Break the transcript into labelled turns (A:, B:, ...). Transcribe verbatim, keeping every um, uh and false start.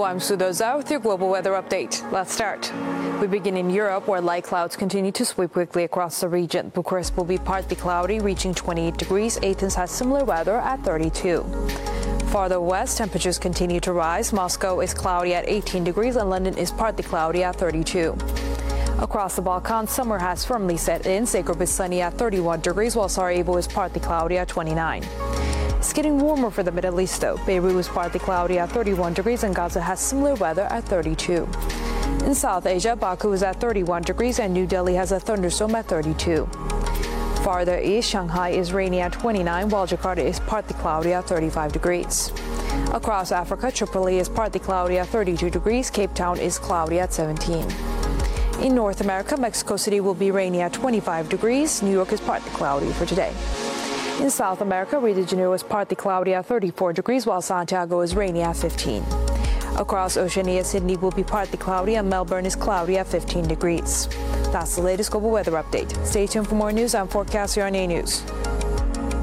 A: Hello, I'm Sudha Zhao with your global weather update. Let's start. We begin in Europe, where light clouds continue to sweep quickly across the region. Bucharest will be partly cloudy, reaching twenty-eight degrees. Athens has similar weather at thirty-two. Farther west, temperatures continue to rise. Moscow is cloudy at eighteen degrees, and London is partly cloudy at thirty-two. Across the Balkans, summer has firmly set in. Zagreb is sunny at thirty-one degrees, while Sarajevo is partly cloudy at twenty-nine. It's getting warmer for the Middle East, though. Beirut is partly cloudy at thirty-one degrees, and Gaza has similar weather at thirty-two. In South Asia, Baku is at thirty-one degrees, and New Delhi has a thunderstorm at thirty-two. Farther east, Shanghai is rainy at twenty-nine, while Jakarta is partly cloudy at thirty-five degrees. Across Africa, Tripoli is partly cloudy at thirty-two degrees. Cape Town is cloudy at seventeen. In North America, Mexico City will be rainy at twenty-five degrees. New York is partly cloudy for today. In South America, Rio de Janeiro is partly cloudy at thirty-four degrees, while Santiago is rainy at fifteen. Across Oceania, Sydney will be partly cloudy, and Melbourne is cloudy at fifteen degrees. That's the latest global weather update. Stay tuned for more news and forecasts here on A News.